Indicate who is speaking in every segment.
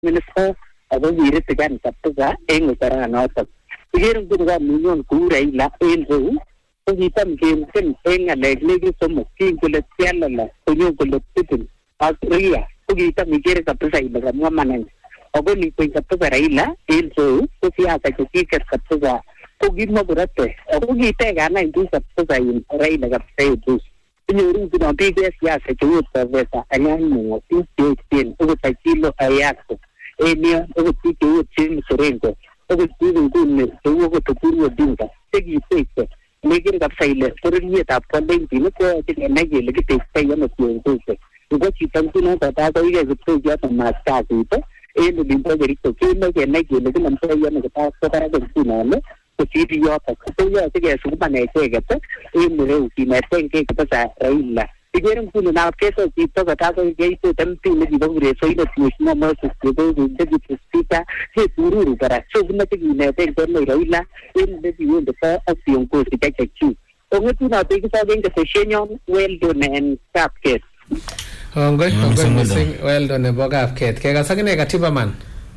Speaker 1: minister ako kiritigan kabisa eng utaranotok. Igere nguno million ku Raila en reu ko kitam kemken eng ngalek legi somok kole tialala kunyo kole titin Australia ko kitam igere kabisa ile kamwa maneno ako ni kabisa Raila en reu ko siasa kikiket kabisa ko kimagurate ako kitega na ndu kabisa in Raila kabisa dus inyoru kuna bige siasa cheu profesa anyango tin ko takilo ayako enio ko tikio chin serengo ko tigo kunne ko tukuru dinga tegi pese megin kabisa ile toriliet ab kondengi ko tena gele kitse yana kuongoza ngo chitanguno tata ko ile kutoja kama staki ende limbo gerito kile kena gele kuna mtoya yana kata para kunale ko chiri yota ko ya tege suba na tegata ende ukina tenge kabisa Raila igere kuna na keso chito kata ko geito tampi ne dibure so ile tushimo maso ko de spika he tururu para so kuna tegine tenge no Raila ende biwende pa action ko sikachu ongetu na tege sa genga session well done and capket
Speaker 2: Ongoi missing well done nebo kapket kekasakine katiba man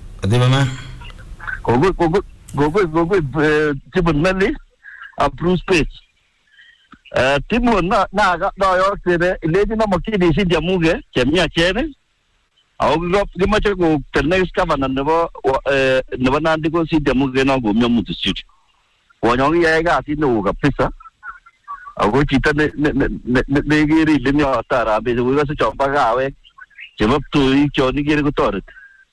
Speaker 3: Gogo Timon Melly approve space Timon na yo tere lady na makidi si jamuge kemia chene au gimache go tenex governor nebo nandi ko si jamuge na go myamutu siti wanyongi yaega ati no kapisa au chita ne giri limya tara be go se chompa gawe chema tu choni giri ko toret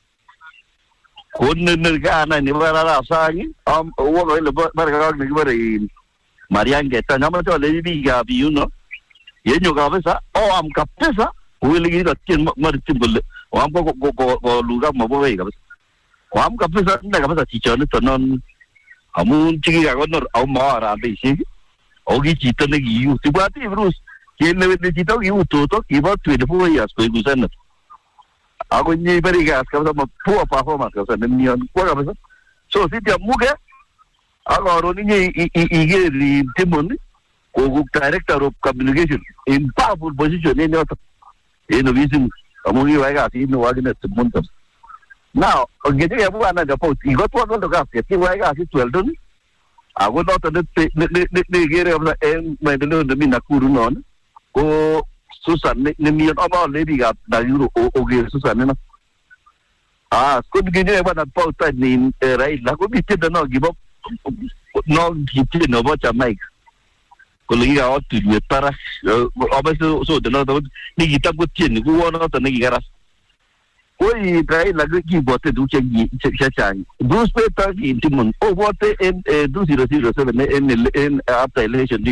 Speaker 3: Kunni nirgana ni bara sangi wo ile bara ni bara Mariange tanyama to le biga biuno yenyo kabisa am kapesa wili gida tin maritimbule am go luga mabowe kabisa am kapesa nda kabisa tichone tonon amun chigi ga gonor au mara bisi ogi chito ne giu tibati brus kile ne chito giu toto iba 24 years ko igusana Ako ni berigas kabisa poor performance kabisa nimion kwa kabisa so sisi amuge ako ni igeri Timon ko director of communication in powerful position in your vision amugi waiga ino wagine Timon now ngete ya bwana gapo igot wa ndo gapo ti waiga si 12 ako not ne gere kabisa maendeleo ndio Nakuru non ko Susan ne million about lady got da euro okay Susan no could gine bana pauta ni Raila ko bitte no give up no bitte no bacha Mike ko liga otu ni para obeso so de no ni gita ko tieni ko wono to ni garas ko i Raila ki bote du cha du speta ki Timon o bote en 2007 en after election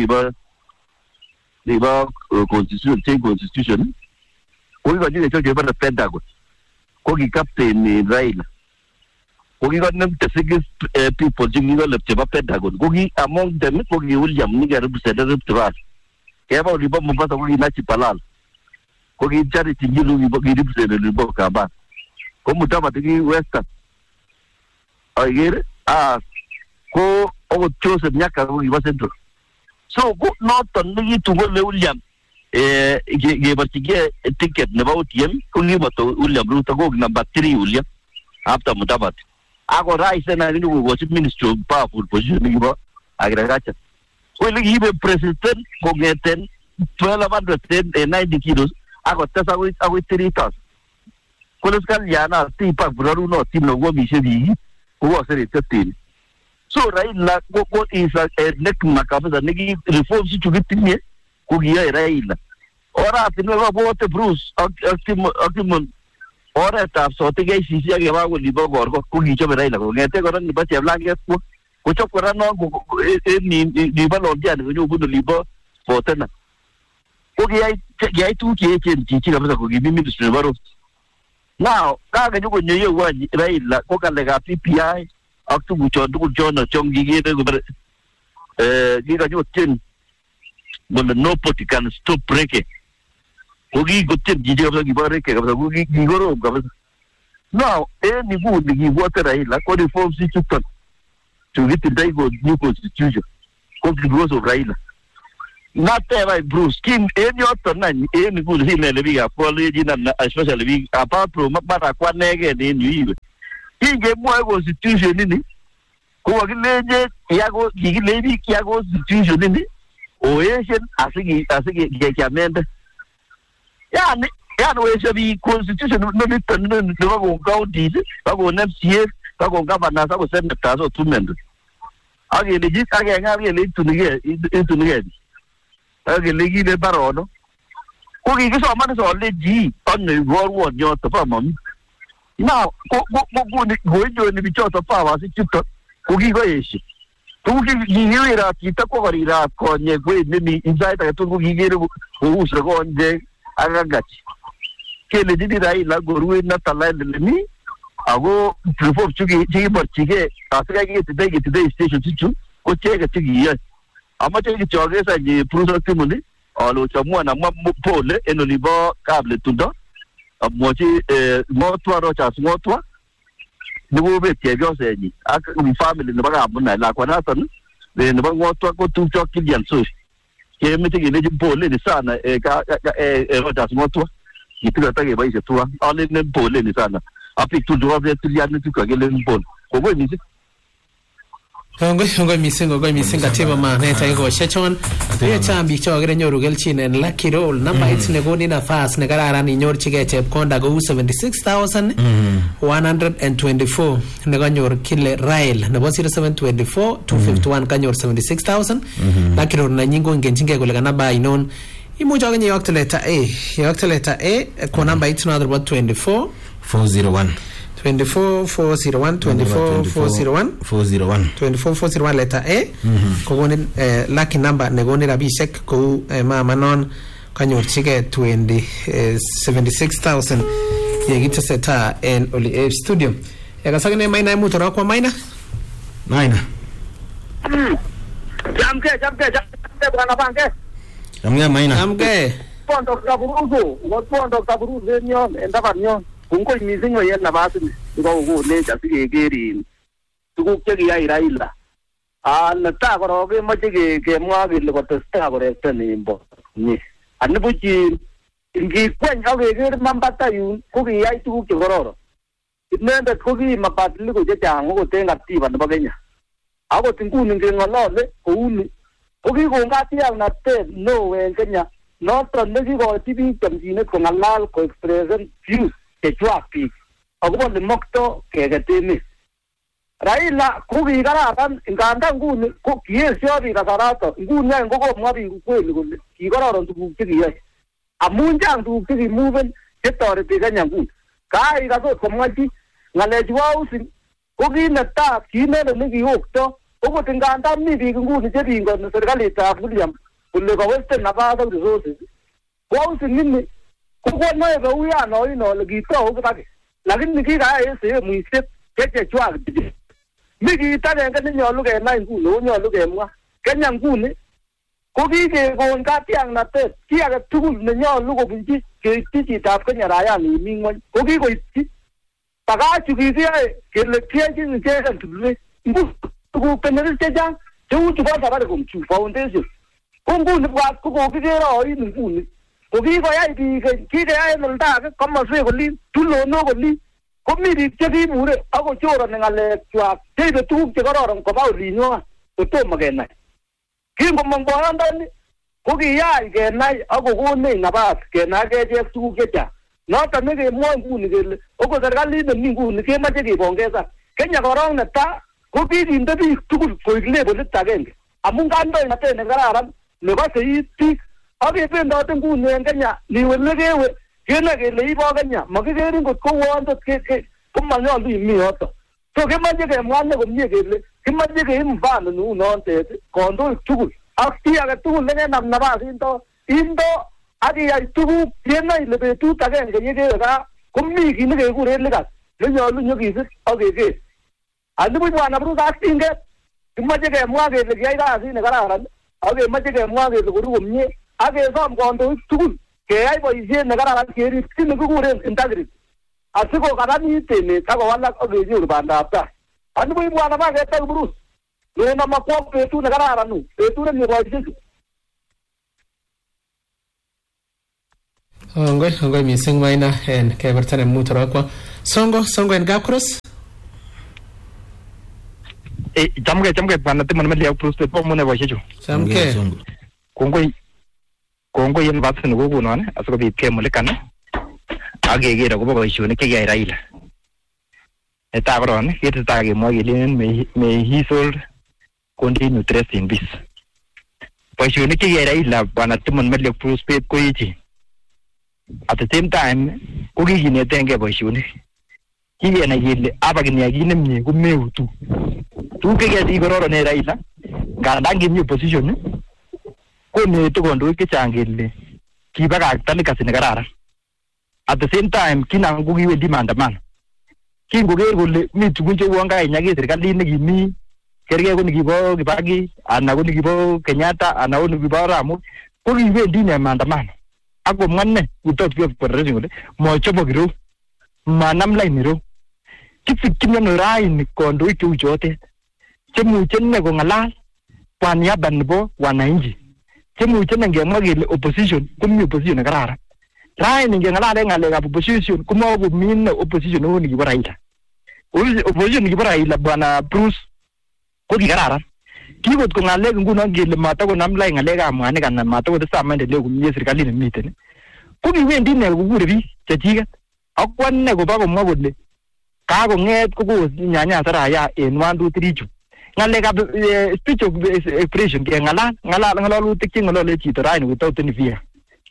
Speaker 3: Liba constitution ko ga ni cho ba Pentagon ko gi captain ni Raila ko gi ga nem tsigis people jingi ga lepte ba Pentagon ko gi among them ko gi William ni ga representative tras ke ba liba mo ba ko gi na ci palal ko gi charity ngilu gi representative liba ka ba ko mutaba tigi western ayere ko o chose nyaka ko gi ba central So go not on the to go William gave a ticket about him, only but William Ruta go number 3 William after Mutabat. I got rice and I knew was minister of powerful position agriculture. Well, give a president go get 1,290 kilos. I got test away 3,000. Coloscal Yana, Tipa Bruno, Tino Gomi, who was a 13. So Raila what is a neck makabza negi reforms to get in here kugia Raila ora tinwa bote Bruce akimon ora tap so te gai sisi age ba libo gorgo kugi cho Raila ko ngete ko ni ba che blanket ko chokora no ni ba lo dia ni bu libo bote na kugi ai tu ke ti kabza ko gibi ministry baro now ka ga jugo nyeyo wa Raila ko ka lega PPI aktu bucho du jono chongi gede go giga jo tin but no poti can stop breaking ogi go tin gide go gibare ke go gigoro go now any good gi water Raila ko reform si chutan to get the day go new constitution ko because of Raila Nateva Bruce King en yoto na en gul hinele biga college na especially big apart from mara kwa nege ni yiwe inge mwa constitution ni ko gileje yago gilebi yago constitution ni oation asigi gekiamende yani we bi constitution no bitan no go county go MCA go governor go senator so tumendo age legit age ngari le tunige age legi le barono ko gi so man so le ji on ne wo nyo to pa mom now go ni go jo ni bi to pa wa si chito ko gi go yeshi tu gi ira kita ko ira ko nye gwe ni inside ta tu gi gero ko usra ko nje aga gachi ke le di rai la goru na tala le ni ago proof chugi chi bar chige asga gi today station chu ko chega chigi ya amache gi choge sa ji proof timuni alo chamwa na pole eno libo kable tundo mochi motwa rocha motwa nugo be tiego seji ak mi family ne baga abuna la kwana tan ne motwa ko tu choki dian so ke mete gi le pole ni sana rocha motwa kitu ta ge bai se tua ale ne pole ni sana api tu do ave tu ya ne tu ka ge le pole ko go ni
Speaker 2: Ngoi missing katiba ma neta iko shechon ye chambi chogere nyoru gelchin en lucky roll number it ne goni nafas ne kararan inyorchige chepkonda go 76,124 ne ganyor kile rail ne bo 0724 251 kanyor 76,000 lucky roll na nyingo ngenchinge kole kana ba inon imuja genye yakte letter A ko number it no other about 24 401 letter A ko gonin lucky number ne goni rabishek ko mama non kanyorchige 76,000 yegita seta en Oli studio yakasagene maina mutoro kwa maina
Speaker 1: jamke bwana banke
Speaker 2: jamke maina jamke
Speaker 1: pondo kaburuzo nyon endabanyo kunko mizingo yena basi ngo le chasige geri tuguk che giya iraila na ta goroge mache ke mwa gile ko testa gore tenimbo ni anbuchi ingi kwen age ger mambata yun ko giya tuguk che gororo inende ko gi mapatli ko jang ko tenga tiba no bagenya ako tinguni ngolole ko uni ko gi ko ngati al na te no we kenya no to ne gi go tibi tamjine ko ngalal ko expression views ke chwapi agobo le mokto ke gatini Raila kugi gararan inganda nguni ko kiesio bi kasarato nguni ngo mwabi kweli kole kigororon tuguk chekiyoe amunjang tuguk chekimuven chetoreti Kenya nguni kai gaso komwachi ngalechu wausin ko kineta kinene nekiokto okot inganda mi biik nguni chebingoni serikalitab William kole kawesten nafas ak resources wausin nini kokonoe keuyano inole kitou kibake lakini kikayai sehemu chechwak mi kit agenge nenyolu kenai nguni onyolu kemwa Kenya nguni ko kikekon katiaknatet ki age tugul nenyolu kobunchi keityi chitab Kenya rayani mi ng'wony ko kikoityi bakachu kikiyoe kele kiyochin icheket tulwet tuguk teneris chechang cheu chebo Safaricom Chu Foundation ko nguni bwat ko kokikere oin nguni ko kikoyai biik kikeyai en olda age komoswek olin tulonok olin komi biik chekibure akochoroni ng'alekchwak cheibe tuguk chekororon koba olinywan kotomo kenai kingomong boyondoni ko kiyach kenai akokonech nafas kenai kechek tuguk chechang noton nekemwoe nguni kele okot serikalit nemi nguni kemoche kebongesan Kenya korong netai ko kikinde biik tugul koik levelit agenge amun kandoinatet nekararan nekose it biik ak kebendote nguni en Kenya niwe lekewe kenoe kele ibo Kenya makikerin kot kouondot komanyolu imi yoto so kemoche kemwa komie kele kimoche keib mfano neu nontet kondoik tugul ak chi age tugul nekenam nafas indo ak iyai tuguk kenoe ile betut agenge yekewe gaa komi kit nekekuren likat nenyolu nyokisir ak keker anibuch bwana Bruce ak tinget kimoche kemwa kele kiyai kasit nekararan ak kemoche kemwa kele koru komie ak kesom kondoik tugul keyai boisiet nekararan kerib kit nekikuren integrity asikokaranit emet akowalak ak kenyoru bandab tai anibuch bwana Maket Bruce neno makwok betut nekararan betut nemie boisiek
Speaker 2: Ngoi mising Maina en kebertane mutoro kwa. Songo en Gapcross.
Speaker 4: Chamke bana timon meli ak Bruce po mune boishe chu.
Speaker 2: Chamke.
Speaker 4: Kongoi yen vaccine ko kunon asikobit kemulikan ak keker akobo boisionik chekiyai Raila. Eta koron ketestai kemwa kelen may he sold continue to rest in peace. Boisionik chekiyai Raila bana timon meli ak Bruce Pet ko ichi. At the same time ko kikinetenge boisionik. Kikenai kele abakinia kit nemie komeutu. Tuguk chekiyai kororon en Raila ngandan kimi opposition konetu kondoik chechang kele kibakakta legacy nekararan. At the same time kinam ko kiwendi maandamano. Kingoker kole mi tugun cheuon kakanyake serikalit nekimi kergei ko nekibo Kibaki anan ko nekibo Kenyatta anan ko nekibo Ramogi ko kiwendi ine maandamano. Ako mwanne utot pia federation kole mochobo kiro manam line kiro. Kisikyin ano raini kondoik cheu chotet chemuche ne kong'alal kwa niaba nebo wananchi. Chemuche ne ngemwa kele opposition komi opposition nekararan. Raini ngeng'alale ng'alekab opposition komakomi ne opposition neu nekibo Raila. Opposition nekibo Raila bwana Bruce ko kikararan. Kikot ko ng'alek nguno kele matakonam line ng'alekab mwanik anan matakotestai maendeleo komie serikalit nemiten. Ko kiwendi ne kokure biik chechiket. Akwa ne koba komwa kole kakong'et kokos nyanyas Raia en 1 2 3 chu. Ng'alekab speech of expression ng'alalutik cheng'alale chito raini without fear.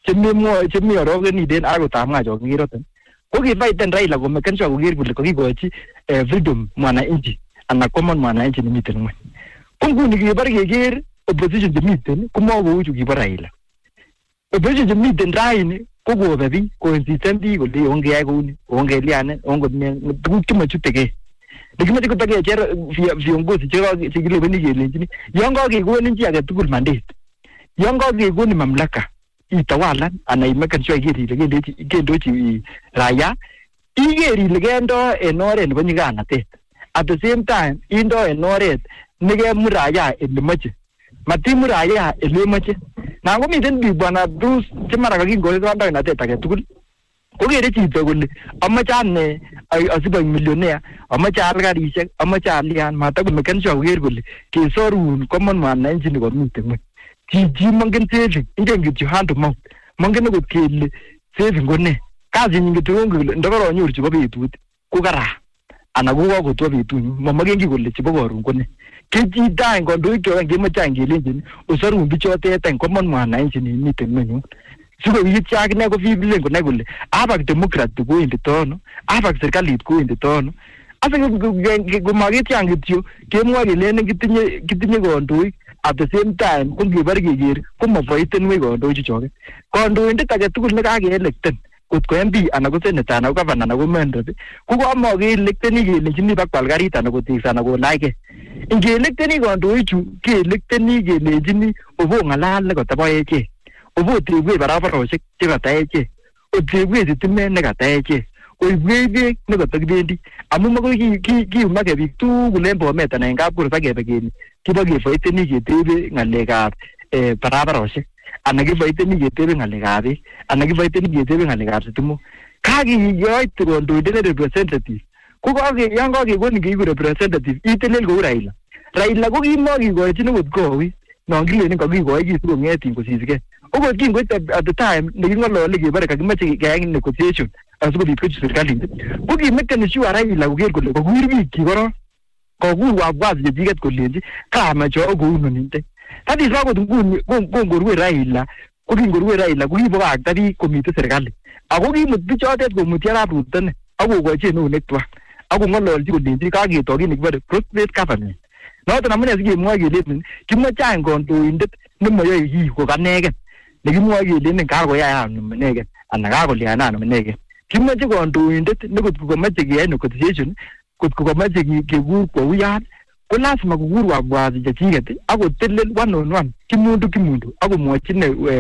Speaker 4: Chemi orokeni den akotam ng'a chon kiroten. Ko kifaiten Raila komeken sure koker kole kokikochi freedom mwananchi anan common mwananchi nemiten ng'weny. Ko nguni kibar keker opposition chemiten komakou chu kibo Raila. Opposition chemiten raini ko kobe biik koinsisten biik kole ongeyai kouni ongeliane ongotinye tuguk chemochutegei. Nekimache kotakecher viongozi chekilebeni kelenjini yon kakekonin chi age tugul mandate, yon kakekonin mamlaka itawalan anan imeken sure iker ile kendochi raia, iker ile kendo en oret nebo nyiganatet. At the same time indo en oret nekemut raia elemoche, matimut raia elemoche. Nan komiten biik bwana Bruce chemara kakingoi kandoinatet age tugul kokere chito kole amache ane asibo millionaire, amache al karisiek, amache alian, matakomeken sure koker kole kesorun common mwananchi nekomiten ng'weny. Chichi mongen saving, ingen kityo hand to mouth, mongen akot kele saving ko ne. Kasinyin kityo kongen kole ndokoronyoru chebo betut ko kara anan ko kakotwo betunyu, momoken kiy kole chebo koron ko ne. Kechito any kondoik chok kemoche any kelenjin osorun bichotet any common mwananchi nemiten ng'weny. Sikobit akine ko filen konai kole abak democrat kowendito ano, abak serikalit kowendito ano. Asa komakitian kityo kemwa kelenen kitinye kondoik at the same time ko ngebar keker komafaitenwech kondoik choket. Kondoindet age tugul nekakeelekten kot ko MP anan ko senator anan ko governor anan ko member ko kamakeelekteni kelenjini bakwal karit anan kotekso anan kolachkei. Ingeelekteni kondoichu keelekteni kelenjini obong'alal nekatabo echek, obotebwech barabarosiek chekata echek, otebwech sitimet nekata echek, oibwech beek nekatakibendi amu makoi kiyumake biik tugul en Bomet anan en Kapkoros akebe kele kibokefaiteni ketebe ng'alekab barabarosiek anan kifaiteni ketebe ng'alekab beek anan kifaiteni ketebe ng'alekab sitimok. Kakikoit kondoindet ne representative ko yon kakekonin keiku representative itelel kou Raila. Raila ko kimakikochin okot kowit non kilenen kakikoi kii sikong'etin kosisike. Okot kingoit at the time neking'olole kebore kakimache keyai negotiation asikobit kochut serikalit ko kimeken sure Raila koker kole kokur biikchik korong, kokur wabwasi chechiket kolenji kamach kou noninte. That is akot nguni kongorue Raila ko kingorue Raila ko kibokakta biik komite serikali ako kimut bichotet komutyi arap Ruto ne akokochi eunek tuwai akong'ololchi kolenji kaketoi kit nekibore prosperous government. Noton amune sikemwoe kelen kimoche any kondoindet nemoyoe kiy kokanegen nekimwoe kelen kakoyai ano inegen anan kakolian ano inegen. Kimoche kondoindet nekot kokomoche keyai negotiation, kot kokomoche kekur kouyan ko lazima kokur wabwasi chechiket akotelel 1-on-1 kimundu akomwochi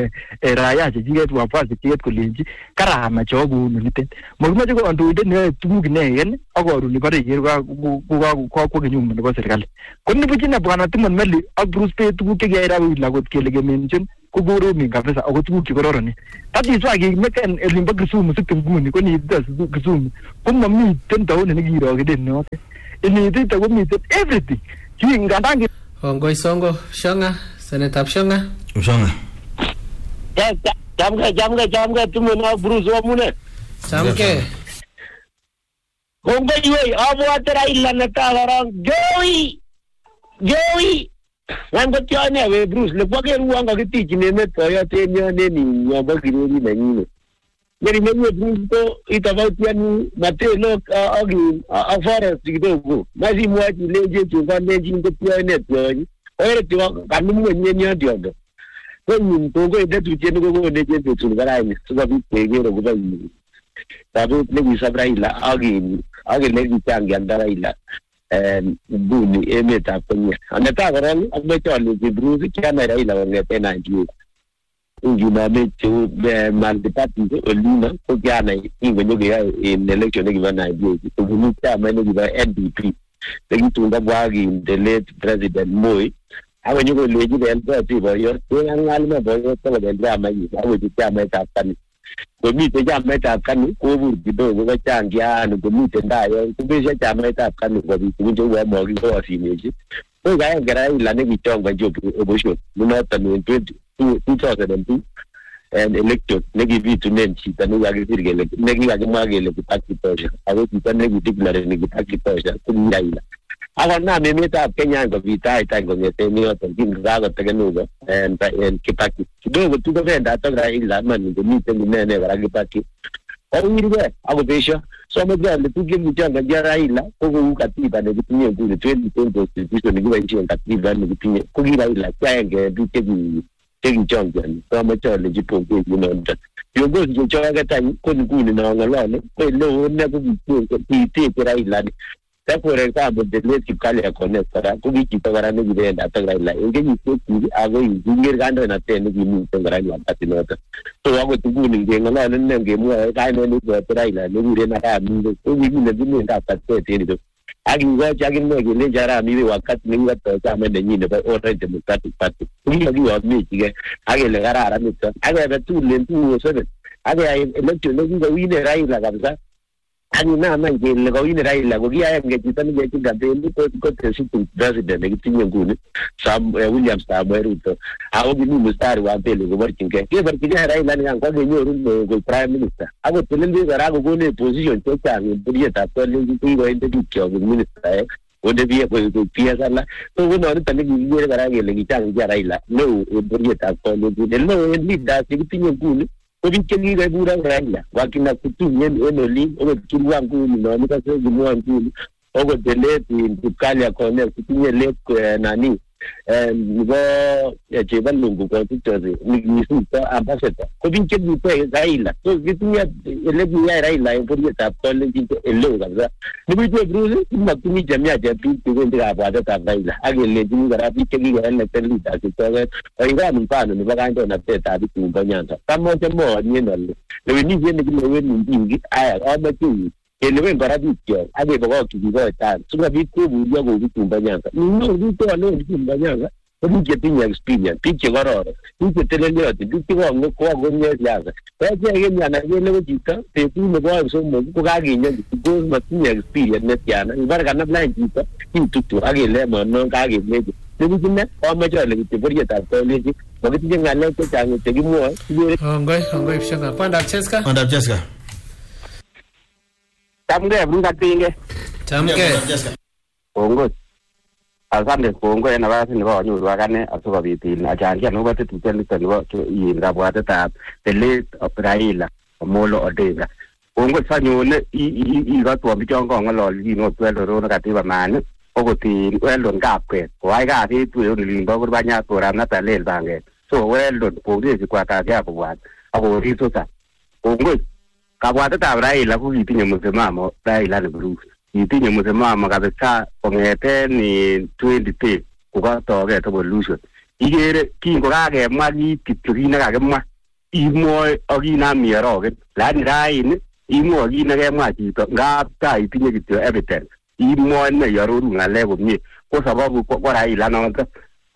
Speaker 4: raia chechiket wabwasi chechiket kolenji karamach kou nitet. Makimoche kondoindet neyoe tuguk inegen akoron ibore iker kokakwo kinyume nebo serikali. Ko nibuch ine bwana Timon Meli ak Bruce Pet tuguk chekiyai Raila kot kele kemenchin ko koromen kabisa ako tuguk chekororonen. That is why kimeken elimbo Kisumu siku nguni ko niite Kisumu ko mamiten taon nekirokeden yote. Initite komiten everything. Kingandan
Speaker 2: Ongoi Songo Shonga, Senator Shonga.
Speaker 5: Shonga.
Speaker 3: Jamga tumena Bruce Wamune.
Speaker 2: Chamke.
Speaker 3: Ongoi we abwate Raila netalarang Joey. Wango tiane we Bruce le poker wanga kitich nemet koyote nyone ni nyomba kirori na nyine. Yeri menye Bruce itavautiani matelo agi a forest kidogo. Mazi mwaji leje chunga leje ngotiane tiani. Ore tiwa kanu nyenye ndiondo. Kwenye mtongo idetu chene gogo leje tsulgarai suba bitege gogo yi. Tabu le Raila agi le changi andaraila. Buni emeta kwenye anataka korong amechole Bruce kiana Raila wangete 98 ungina mechu multi-party olina ko kiana ingo nyoge in election ngiba 98 ungini chama ngiba NDP ngitunda bwagi the late president Moi awe nyogo leji the NDP boyo ngalma boyo tolo ndama yi awe chama tapani komite chama tapani ko burgido go changia no komite ndayo kubesha chama tapani ko bikunje wa mogi ko asimeji ko ga ngara ila ne bitonga jobu obosho munota no 2002 and elected negi to name chita no ya girgele negi ya magele kitaki tosha awe chita negi declare negi kitaki tosha kunyaila awa na memeta Kenya ngo vita itango ngete ni oto kingaga tegenuga and kitaki kidogo tukavenda togra ila man ngo mite nene bara kitaki awiriwe ago besha so mejale tukimi changa jara ila ko katiba ne kitinye ngule 2020 constitution ngi wa katiba ne kitinye ko gira ila kyange bitegi tegi jongan so mejale jipongo yinonda yogo joga tani ko nguni na ngalane ko lo ne ko biti kira ila for example the late kale ya connect para kubi kitagara ne gide atagra ila inge yiko ago ingir ganda na tene gini tengara ni apati nota so ago tuguni ngengala ne ngemu ka ne ni para ila ne gire na ka mi ko gini ne gini nda apati tene do agi go jagi ne gile jara mi wakati ni ngata ta me ne ni ba ore democratic party kubi agi wa mi tige agi le gara ara mi ta agi ba tu len tu so agi election ne gide wi ne Raila kabisa ani na manje le go ine Raila go giya ngejita ni ngejita gambe ko president president ngitinye nguni Sam William Samoei Ruto awo bi mustari wa pele go barkinge ke barkinge Raila ni ngwa nyoru go prime minister awo telende gara go ne position to ta ni buriye ta to le ngi go inde dikyo go minister onde biye go pia sala to go no tane gi gara ge le ngi Raila no buriye ta to le no ni da ngitinye nguni Obikeni rebura Raila wakina kutumye enoli ogo kiruangu no nikase gumuangu ogo delete tukali kone kutumye lek nani ngo cheba lungu kwa tutoze nisuta ambassador obikeni pe Raila so kitumye elegi ya Raila emporiye tapole jinto elo gaza nibije Bruce makumi jamia japi kwende abada ta Raila agele jinga rapi kegi ga na teli ta toge inga mpano ni bagando na teta bikumba nyanda kama temo nyenda le ni yene kile ni ndingi aya abati elewe barabikyo age bago kibigo ta suga bikubu yago bikumba nyanda no bito no bikumba nyanda Obike tinya experience, piche gororo, piche teleliote, piche wango kwa gonye yaza. Kaje yenya na yele wajika, tepu mbo so mo ko kage nya ko matinya experience net yana. Ibaraka na blind jika, tutu age le mo no kage meje. Nibi kinne, o mejo le te boriya ta to leji. Bogiti jenga le ko tango tegi mo.
Speaker 2: Ngoi ifshanga. Panda Cheska.
Speaker 1: Tamge bunga tinge.
Speaker 2: Tamge.
Speaker 1: Ongo. Asante kongo ena basi ni ba nyuru akane asuka bitin achangia no bate tuteli tani yinga bwate ta the late of Raila Amolo Odinga kongo sanyone I ga to bichongo ngalo yino twelo ro na katiba mane ogoti welo ngapke wai ga ti tu ni ba banya to ram na ta lel bange so welo podi kwa ka ya bwat abo ri to ta kongo ka bwate ta Raila ku bitinye msemamo Raila le Bruce itinye msemamo kabisa kongete ni 2010 kukatoke revolution igere kingo kakemwa kityo kit nekakemwa imwoe akinam iorogen lakini raini imwoe kit nekemwa chito ngap ta itinye kityo evidence imwoe ne iororu ng'alek komie ko sababu ko Raila noto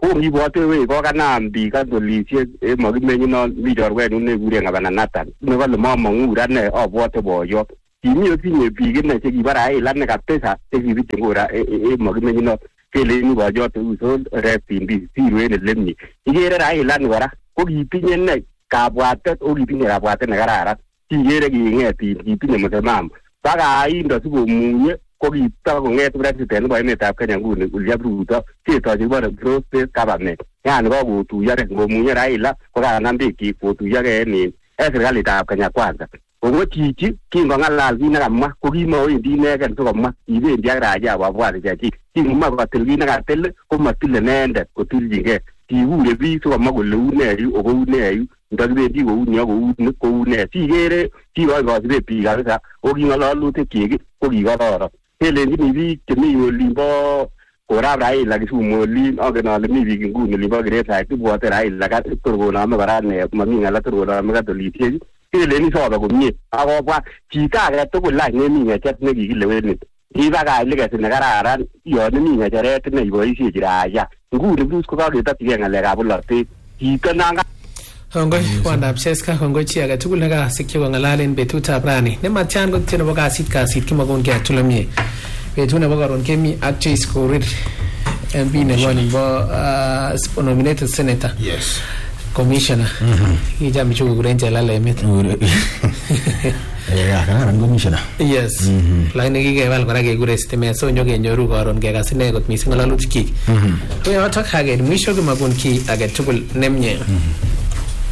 Speaker 5: ko ngibwate we kokanam biik katolisiek makimenyino mi chorwet nekure Ng'abananatan nekale mamang'u ane abwate boyot kimi otinye biik ine chekibo Raila ne kabisa chekibitye ngora makimenyino keleni boyot usol rest in peace sirwen elemni ikere Raila ni kora ko kitinye ne kabwatet kitinye kabwatet ne kararan ikere king'et kitinye msemamo baka aindo sikomunye ko kitokong'et president nebo emetab Kenya nguni William Ruto ketochi kibore broad based government yani kokotuyokei ngomunye Raila kokanam biik kotuyokei en serikalitab Kenya Kwanza ko chichi kingong'alal kit nekamwa ko kimawendi ineken sikomwa kibendi ak Rajab abwat chechik kingomwa kotil kit nekatil komatile inendet kotiljingei kikure biik sikomwa kole une yu ako une yu ndakibendi kouni ak koune sikere kikoikochibet biik kabisa ko king'ololutik kyik ko kikororon kelenjini biik chemi olimbo korab Raila Kisumu olin angen ale mi biik nguni olimbo Kiresait ibwote Raila tor konome kora mami ng'ala tor konome katolisiek keleni sobe komie akobwa chito age tugul any nemi ng'echet nekikilewenin kibakach legacy nekararan yon imi ng'echeret neiboisiechi Raia nguni plus kokaketokchigei ng'alekab bolotet chito nanga
Speaker 2: Kongoi kwandab Cheska kongoi chi age tugul nekasikyi kong'alal en betutab rani nematyan kotie nebo kasit kimakon kii atulomie betut nebo karon kemi ak Joyce Korir MP nebo nominated senator commissioner kijam chu kuren Chelala emet
Speaker 6: kararan commissioner
Speaker 2: yes lakini kikewal kora kekure stimet so nyokenyoru karon kekas ine kot mising ng'ololutik kyik ko yotok age mwisho kimakon kii age tugul nemie